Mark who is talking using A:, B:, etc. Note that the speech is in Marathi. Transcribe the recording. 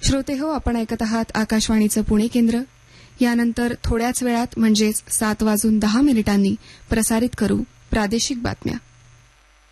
A: श्रोते हो, आपण ऐकत आहात आकाशवाणीचं पुणे केंद्र. यानंतर थोड्याच वेळात म्हणजेच 7:10 प्रसारित करू प्रादेशिक बातम्या.